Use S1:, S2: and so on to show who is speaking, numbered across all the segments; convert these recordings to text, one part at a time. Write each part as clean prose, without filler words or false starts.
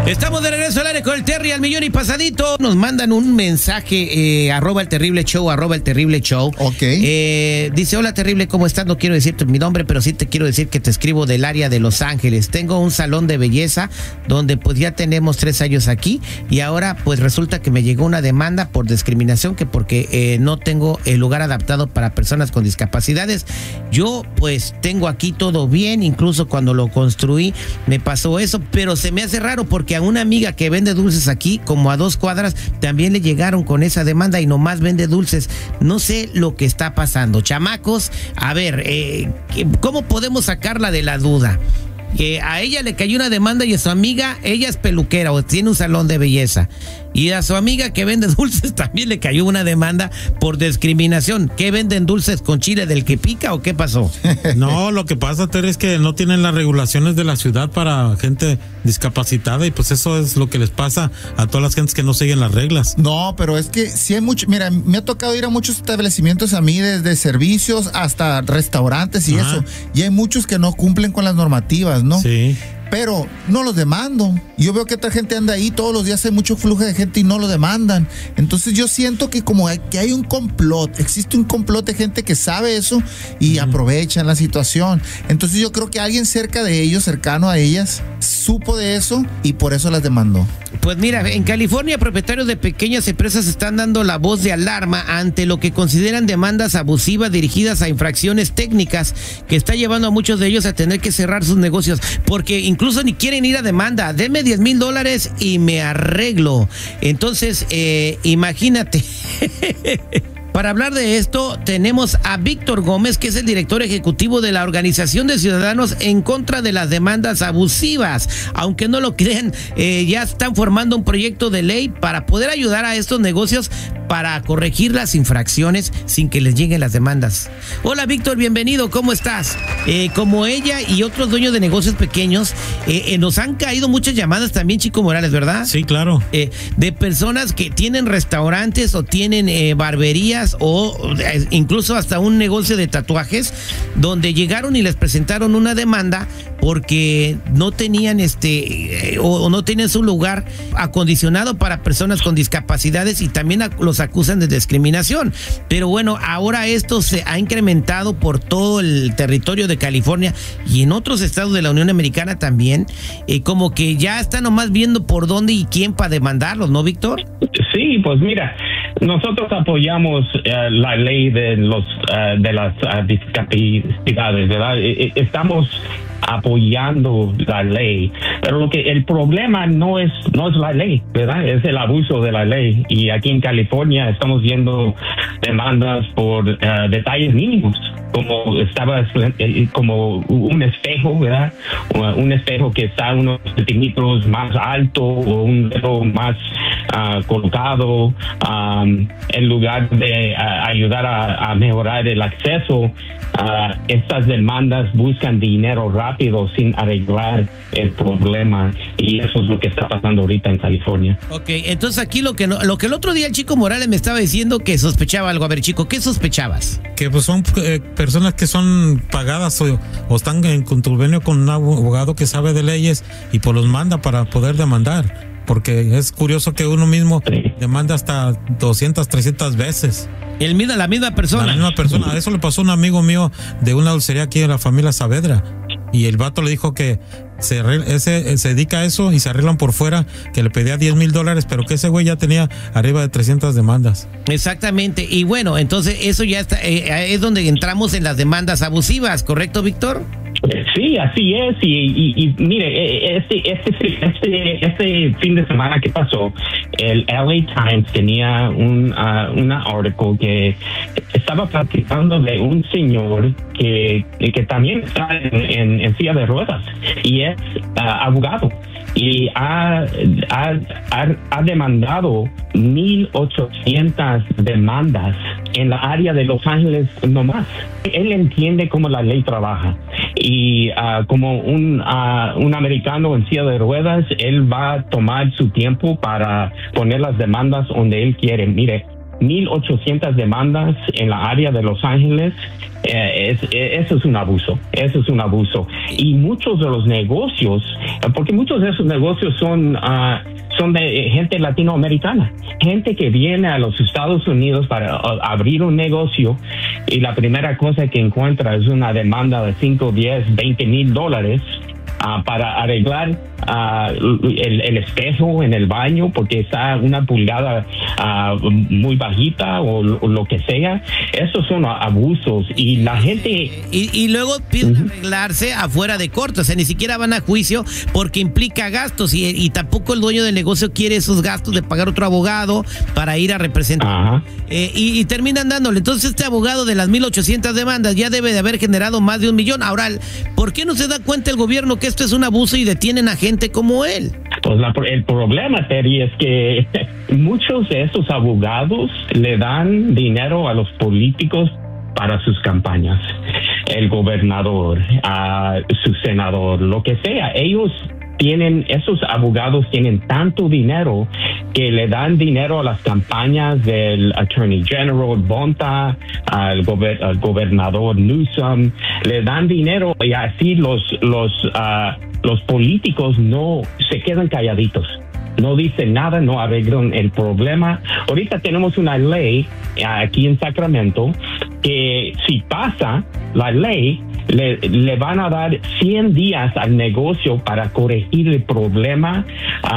S1: Estamos de regreso al aire con el Terry al millón y pasadito. Nos mandan un mensaje, @el terrible show.
S2: Ok.
S1: Dice: hola Terrible, ¿cómo estás? No quiero decirte mi nombre, pero sí te quiero decir que te escribo del área de Los Ángeles. Tengo un salón de belleza donde pues ya tenemos 3 años aquí y ahora pues resulta que me llegó una demanda por discriminación que porque no tengo el lugar adaptado para personas con discapacidades. Yo pues tengo aquí todo bien, incluso cuando lo construí me pasó eso, pero se me hace raro porque a una amiga que vende dulces aquí, como a 2 cuadras, también le llegaron con esa demanda y nomás vende dulces. No sé lo que está pasando. Chamacos, a ver, ¿cómo podemos sacarla de la duda? Que a ella le cayó una demanda y a su amiga, ella es peluquera o tiene un salón de belleza, y a su amiga que vende dulces también le cayó una demanda por discriminación. ¿Qué venden dulces con chile del que pica o qué pasó?
S3: No, lo que pasa, Ter, es que no tienen las regulaciones de la ciudad para gente discapacitada y pues eso es lo que les pasa a todas las gentes que no siguen las reglas.
S2: No, pero es que sí hay mucho. Mira, me ha tocado ir a muchos establecimientos a mí, desde servicios hasta restaurantes y eso. Y hay muchos que no cumplen con las normativas, ¿no?
S3: Sí.
S2: Pero no los demando. Yo veo que otra gente anda ahí todos los días, hay mucho flujo de gente y no lo demandan. Entonces yo siento que como que hay un complot, existe un complot de gente que sabe eso y aprovechan la situación. Entonces yo creo que alguien cerca de ellos, cercano a ellas, supo de eso y por eso las demandó.
S1: Pues mira, en California propietarios de pequeñas empresas están dando la voz de alarma ante lo que consideran demandas abusivas dirigidas a infracciones técnicas que está llevando a muchos de ellos a tener que cerrar sus negocios porque incluso ni quieren ir a demanda. Denme $10,000 y me arreglo. Entonces, imagínate. Para hablar de esto, tenemos a Víctor Gómez, que es el director ejecutivo de la Organización de Ciudadanos en contra de las demandas abusivas. Aunque no lo crean, ya están formando un proyecto de ley para poder ayudar a estos negocios para corregir las infracciones sin que les lleguen las demandas. Hola Víctor, bienvenido, ¿cómo estás? Como ella y otros dueños de negocios pequeños, nos han caído muchas llamadas también, Chico Morales, ¿verdad?
S3: Sí, claro.
S1: De personas que tienen restaurantes o tienen barberías o incluso hasta un negocio de tatuajes donde llegaron y les presentaron una demanda porque no tenían o no tenían su lugar acondicionado para personas con discapacidades y también los acusan de discriminación. Pero bueno, ahora esto se ha incrementado por todo el territorio de California y en otros estados de la Unión Americana también, como que ya están nomás viendo por dónde y quién para demandarlos, ¿no, Víctor?
S4: Sí, pues mira, nosotros apoyamos la ley de las discapacidades, ¿verdad? Estamos apoyando la ley, pero el problema no es la ley, ¿verdad? Es el abuso de la ley, y aquí en California estamos viendo demandas por detalles mínimos, como un espejo, ¿verdad? Un espejo que está unos centímetros más alto o un dedo más colocado, en lugar de ayudar a mejorar el acceso. Estas demandas buscan dinero rápido sin arreglar el problema, y eso es lo que está pasando ahorita en California.
S1: Ok, entonces aquí lo que el otro día el Chico Morales me estaba diciendo que sospechaba algo. A ver, Chico, ¿qué sospechabas?
S3: Que pues son personas que son pagadas o están en conturbio con un abogado que sabe de leyes y pues los manda para poder demandar. Porque es curioso que uno mismo demanda hasta 200, 300 veces.
S1: La misma persona.
S3: La misma persona. Eso le pasó a un amigo mío de una dulcería aquí de la familia Saavedra. Y el vato le dijo que se dedica a eso y se arreglan por fuera, que le pedía $10,000, pero que ese güey ya tenía arriba de 300 demandas.
S1: Exactamente. Y bueno, entonces eso ya está, es donde entramos en las demandas abusivas, ¿correcto, Víctor?
S4: Sí, así es, y mire, este fin de semana que pasó, el LA Times tenía un artículo que estaba platicando de un señor que también está en silla de ruedas y es abogado, y ha demandado 1,800 demandas en la área de Los Ángeles nomás. Él entiende cómo la ley trabaja, y como un americano en silla de ruedas, él va a tomar su tiempo para poner las demandas donde él quiere. Mire, 1,800 demandas en la área de Los Ángeles. Eso es un abuso, y muchos de los negocios, porque muchos de esos negocios son de gente latinoamericana, gente que viene a los Estados Unidos para abrir un negocio, y la primera cosa que encuentra es una demanda de 5, 10, 20 mil dólares para arreglar el espejo en el baño porque está una pulgada muy bajita o lo que sea. Esos son abusos, y la gente...
S1: Y luego piden arreglarse afuera de corte, o sea, ni siquiera van a juicio porque implica gastos, y tampoco el dueño del negocio quiere esos gastos de pagar otro abogado para ir a representar. Y terminan dándole. Entonces este abogado de las 1,800 demandas ya debe de haber generado más de 1 millón. Ahora, ¿por qué no se da cuenta el gobierno que esto es un abuso y detienen a gente como él?
S4: Pues el problema, Terry, es que muchos de esos abogados le dan dinero a los políticos para sus campañas. El gobernador, su senador, lo que sea. Esos abogados tienen tanto dinero que le dan dinero a las campañas del Attorney General Bonta, al gobernador Newsom, le dan dinero, y así los políticos no se quedan calladitos. No dicen nada, no arreglan el problema. Ahorita tenemos una ley aquí en Sacramento que si pasa la ley, le van a dar 100 días al negocio para corregir el problema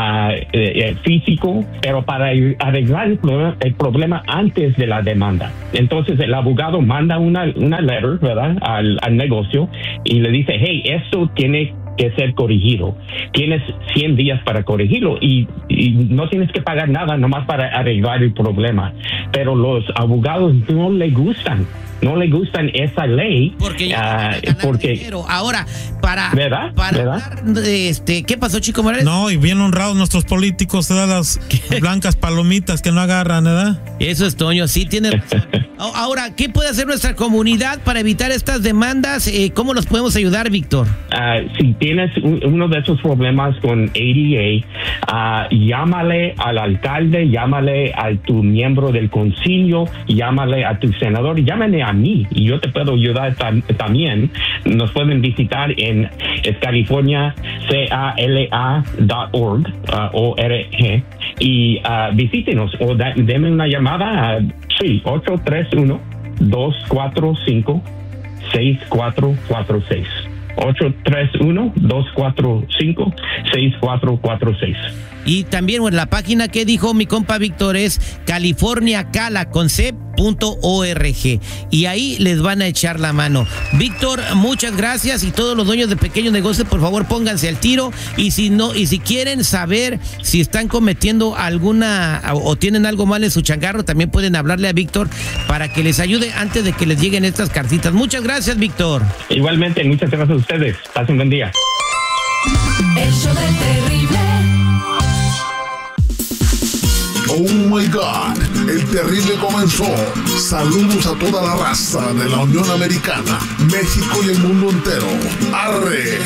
S4: físico, pero para arreglar el problema antes de la demanda. Entonces el abogado manda una letter, ¿verdad?, al negocio, y le dice, hey, esto tiene que ser corregido. Tienes 100 días para corregirlo, y no tienes que pagar nada nomás para arreglar el problema. Pero los abogados no les gustan esa ley
S1: porque dinero. Ahora
S4: ¿verdad?
S1: Hablar de ¿qué pasó, Chico Morales?
S3: No, y bien honrados nuestros políticos, se dan las blancas palomitas que no agarran, ¿verdad?
S1: Eso es, Toño, sí tiene razón. Ahora, ¿qué puede hacer nuestra comunidad para evitar estas demandas? ¿Cómo nos podemos ayudar, Víctor?
S4: Si tienes uno de esos problemas con ADA, llámale al alcalde, llámale a tu miembro del concilio, llámale a tu senador, llámale a mí, y yo te puedo ayudar también. Nos pueden visitar en californiacala.org, org, y visítenos o denme una llamada. Sí, 831-245-6446. 831-245-6446.
S1: Y también, bueno, la página que dijo mi compa Víctor es californiacala.org, y ahí les van a echar la mano. Víctor, muchas gracias, y todos los dueños de pequeños negocios, por favor, pónganse al tiro, y si quieren saber si están cometiendo alguna o tienen algo mal en su changarro, también pueden hablarle a Víctor para que les ayude antes de que les lleguen estas cartitas. Muchas gracias, Víctor.
S4: Igualmente, muchas gracias a ustedes. Pasen un buen día.
S5: El show del terrible.
S6: Oh my God, el terrible comenzó. Saludos a toda la raza de la Unión Americana, México y el mundo entero. ¡Arre!